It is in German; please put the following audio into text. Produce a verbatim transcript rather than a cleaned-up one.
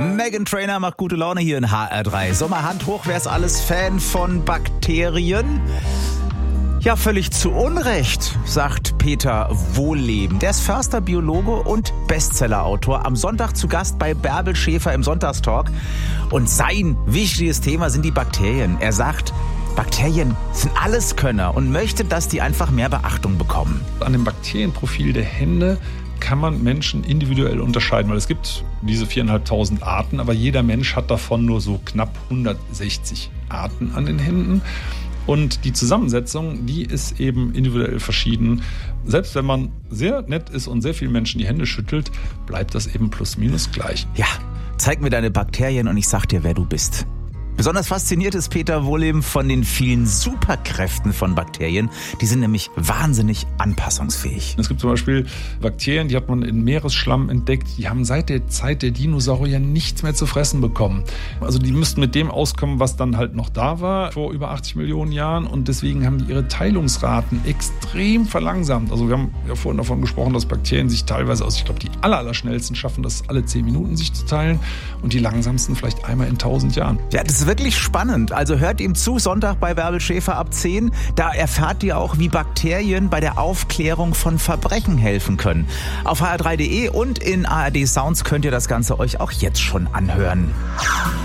Meghan Trainor macht gute Laune hier in H R drei. So, mal Hand hoch, wer ist alles Fan von Bakterien? Ja, völlig zu Unrecht, sagt Peter Wohlleben. Der ist Förster, Biologe und Bestsellerautor. Am Sonntag zu Gast bei Bärbel Schäfer im Sonntagstalk. Und sein wichtiges Thema sind die Bakterien. Er sagt, Bakterien sind Alleskönner und möchte, dass die einfach mehr Beachtung bekommen. An dem Bakterienprofil der Hände kann man Menschen individuell unterscheiden, weil es gibt diese viertausendfünfhundert Arten, aber jeder Mensch hat davon nur so knapp hundertsechzig Arten an den Händen. Und die Zusammensetzung, die ist eben individuell verschieden. Selbst wenn man sehr nett ist und sehr vielen Menschen die Hände schüttelt, bleibt das eben plus minus gleich. Ja, zeig mir deine Bakterien und ich sag dir, wer du bist. Besonders fasziniert ist Peter Wohlleben von den vielen Superkräften von Bakterien. Die sind nämlich wahnsinnig anpassungsfähig. Es gibt zum Beispiel Bakterien, die hat man in Meeresschlamm entdeckt. Die haben seit der Zeit der Dinosaurier nichts mehr zu fressen bekommen. Also die müssten mit dem auskommen, was dann halt noch da war vor über achtzig Millionen Jahren. Und deswegen haben die ihre Teilungsraten extrem verlangsamt. Also wir haben ja vorhin davon gesprochen, dass Bakterien sich teilweise aus, ich glaube, die aller, aller schnellsten schaffen, das alle zehn Minuten sich zu teilen. Und die langsamsten vielleicht einmal in tausend Jahren. Ja, das ist wirklich spannend. Also hört ihm zu, Sonntag bei Bärbel Schäfer ab zehn. Da erfahrt ihr auch, wie Bakterien bei der Aufklärung von Verbrechen helfen können. Auf h r drei punkt d e und in A R D Sounds könnt ihr das Ganze euch auch jetzt schon anhören.